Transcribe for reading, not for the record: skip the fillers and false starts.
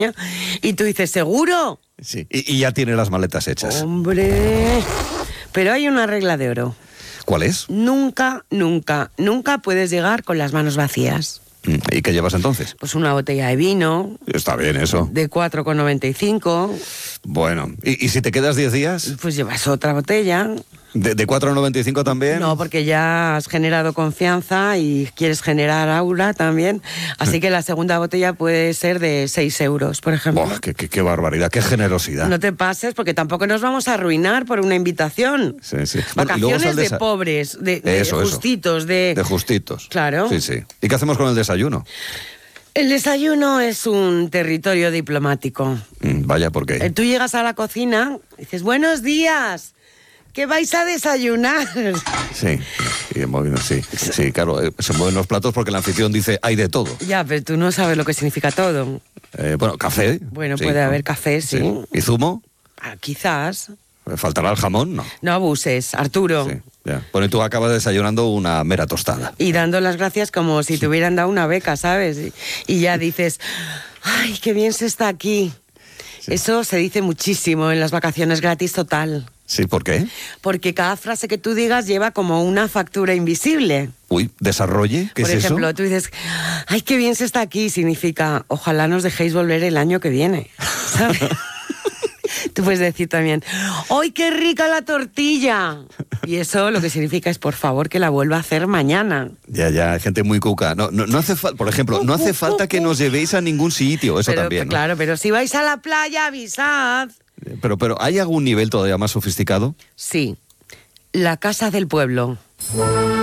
Y tú dices, ¿seguro? Sí, y ya tiene las maletas hechas. Hombre, pero hay una regla de oro. ¿Cuál es? Nunca, nunca, nunca puedes llegar con las manos vacías. ¿Y qué llevas entonces? Pues una botella de vino. Está bien eso. De 4,95. Bueno, ¿y si te quedas 10 días? Pues llevas otra botella. ¿De 4,95 también? No, porque ya has generado confianza y quieres generar aura también. Así que la segunda botella puede ser de 6 euros, por ejemplo. ¡Buah, qué barbaridad, qué generosidad! No te pases, porque tampoco nos vamos a arruinar por una invitación. Sí, sí. Vacaciones de pobres, de justitos. De justitos. Claro. Sí, sí. ¿Y qué hacemos con el desayuno? El desayuno es un territorio diplomático. Vaya, ¿por qué? Tú llegas a la cocina y dices, buenos días, ¿qué vais a desayunar? Sí, claro, se mueven los platos porque el anfitrión dice, hay de todo. Ya, pero tú no sabes lo que significa todo. Bueno, café. Bueno, sí, puede haber café, sí. ¿Y zumo? Quizás. ¿Faltará el jamón? No. No abuses, Arturo. Sí, ya. Bueno, y tú acabas desayunando una mera tostada. Y dando las gracias como si te hubieran dado una beca, ¿sabes? Y ya dices, ¡ay, qué bien se está aquí! Sí. Eso se dice muchísimo en las vacaciones gratis total. Sí, ¿por qué? Porque cada frase que tú digas lleva como una factura invisible. Uy, ¿desarrolle? ¿Qué es eso? Por ejemplo, tú dices, ¡ay, qué bien se está aquí! Significa, ojalá nos dejéis volver el año que viene, ¿sabes? Tú puedes decir también, ¡ay, qué rica la tortilla! Y eso lo que significa es, por favor, que la vuelva a hacer mañana. Ya, gente muy cuca. No hace falta, por ejemplo, no hace falta que nos llevéis a ningún sitio, eso también, ¿no? Claro, pero si vais a la playa, avisad. Pero ¿hay algún nivel todavía más sofisticado? Sí, la casa del pueblo.